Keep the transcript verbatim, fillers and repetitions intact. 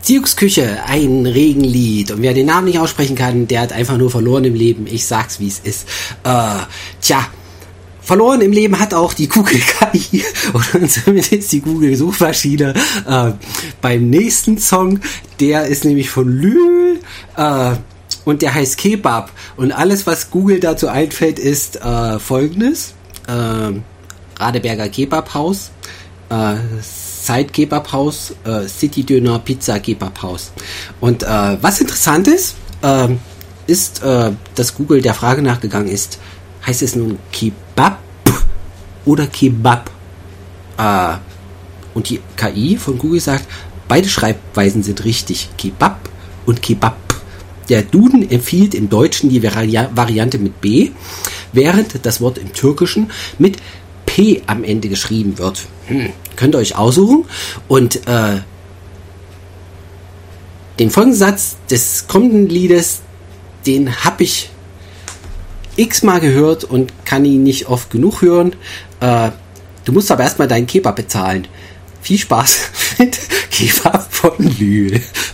Sioux Küche, ein Regenlied. Und wer den Namen nicht aussprechen kann, der hat einfach nur verloren im Leben. Ich sag's, wie es ist. Äh, tja, verloren im Leben hat auch die Google K I oder zumindest die Google Suchmaschine. Äh, beim nächsten Song, der ist nämlich von Lül äh, und der heißt Kebab. Und alles, was Google dazu einfällt, ist äh, folgendes. Äh, Radeberger Kebabhaus, äh, Zeit Kebabhaus, äh, City Döner, Pizza Kebabhaus. Und äh, was interessant ist, äh, ist, äh, dass Google der Frage nachgegangen ist, heißt es nun Kebab oder Kebab? Äh, und die K I von Google sagt, beide Schreibweisen sind richtig, Kebab und Kebab. Der Duden empfiehlt im Deutschen die Vari- Variante mit B, während das Wort im Türkischen mit P am Ende geschrieben wird. Hm, könnt ihr euch aussuchen. Und äh, den Folgensatz des kommenden Liedes, den habe ich x-mal gehört und kann ihn nicht oft genug hören. Äh, du musst aber erstmal deinen Kebab bezahlen. Viel Spaß mit Kebab von Lül.